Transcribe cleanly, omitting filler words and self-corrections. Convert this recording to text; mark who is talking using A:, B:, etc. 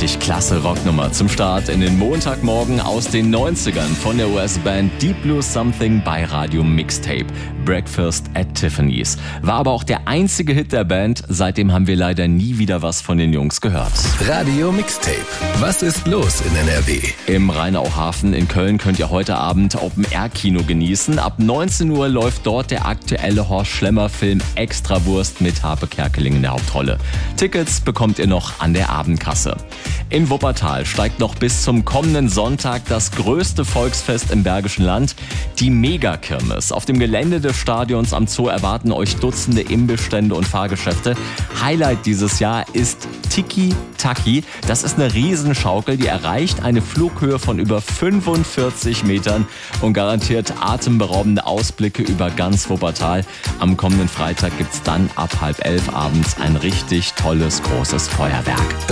A: richtig klasse Rocknummer zum Start in den Montagmorgen aus den 90ern von der US-Band Deep Blue Something bei Radio Mixtape. Breakfast at Tiffany's. War aber auch der einzige Hit der Band. Seitdem haben wir leider nie wieder was von den Jungs gehört.
B: Radio Mixtape. Was ist los in NRW?
A: Im Rheinauhafen in Köln könnt ihr heute Abend Open-Air-Kino genießen. Ab 19 Uhr läuft dort der aktuelle Horst Schlemmer-Film Extrawurst mit Harpe Kerkeling in der Hauptrolle. Tickets bekommt ihr noch an der Abendkasse. In Wuppertal steigt noch bis zum kommenden Sonntag das größte Volksfest im Bergischen Land, die Megakirmes. Auf dem Gelände des Stadions am Zoo erwarten euch Dutzende Imbissstände und Fahrgeschäfte. Highlight dieses Jahr ist Tiki Taki. Das ist eine Riesenschaukel, die erreicht eine Flughöhe von über 45 Metern und garantiert atemberaubende Ausblicke über ganz Wuppertal. Am kommenden Freitag gibt's dann ab 10:30 abends ein richtig tolles, großes Feuerwerk.